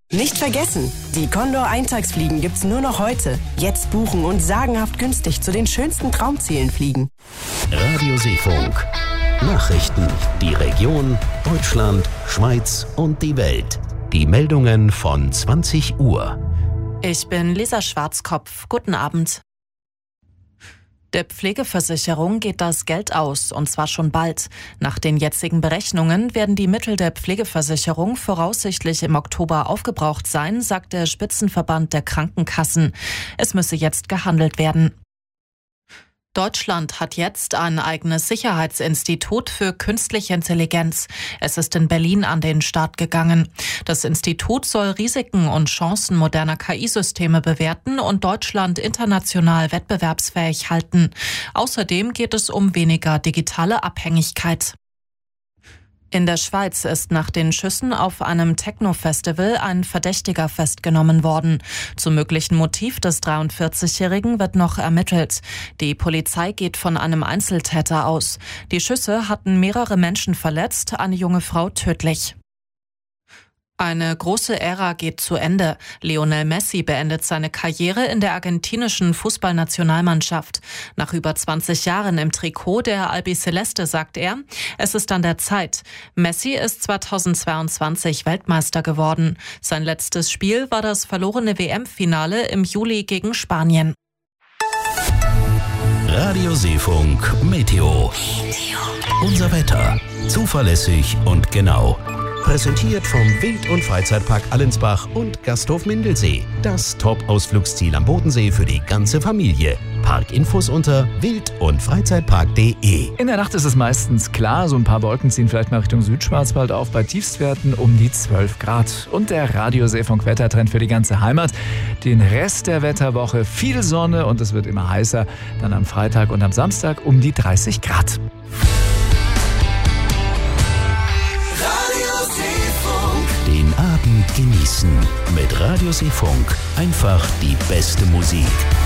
Nicht vergessen, die Condor Eintagsfliegen gibt's nur noch heute. Jetzt buchen und sagenhaft günstig zu den schönsten Traumzielen fliegen. Radioseefunk. Nachrichten, die Region, Deutschland, Schweiz und die Welt. Die Meldungen von 20 Uhr. Ich bin Lisa Schwarzkopf. Guten Abend. Der Pflegeversicherung geht das Geld aus, und zwar schon bald. Nach den jetzigen Berechnungen werden die Mittel der Pflegeversicherung voraussichtlich im Oktober aufgebraucht sein, sagt der Spitzenverband der Krankenkassen. Es müsse jetzt gehandelt werden. Deutschland hat jetzt ein eigenes Sicherheitsinstitut für künstliche Intelligenz. Es ist in Berlin an den Start gegangen. Das Institut soll Risiken und Chancen moderner KI-Systeme bewerten und Deutschland international wettbewerbsfähig halten. Außerdem geht es um weniger digitale Abhängigkeit. In der Schweiz ist nach den Schüssen auf einem Techno-Festival ein Verdächtiger festgenommen worden. Zum möglichen Motiv des 43-Jährigen wird noch ermittelt. Die Polizei geht von einem Einzeltäter aus. Die Schüsse hatten mehrere Menschen verletzt, eine junge Frau tödlich. Eine große Ära geht zu Ende. Lionel Messi beendet seine Karriere in der argentinischen Fußballnationalmannschaft. Nach über 20 Jahren im Trikot der Albiceleste sagt er, es ist an der Zeit. Messi ist 2022 Weltmeister geworden. Sein letztes Spiel war das verlorene WM-Finale im Juli gegen Spanien. Radioseefunk Meteo. Unser Wetter. Zuverlässig und genau. Präsentiert vom Wild- und Freizeitpark Allensbach und Gasthof Mindelsee. Das Top-Ausflugsziel am Bodensee für die ganze Familie. Parkinfos unter wild- und freizeitpark.de. In der Nacht ist es meistens klar, so ein paar Wolken ziehen vielleicht mal Richtung Südschwarzwald auf, bei Tiefstwerten um die 12 Grad. Und der Radioseefunk-Wettertrend für die ganze Heimat. Den Rest der Wetterwoche viel Sonne und es wird immer heißer. Dann am Freitag und am Samstag um die 30 Grad. Den Abend genießen mit Radioseefunk. Einfach die beste Musik.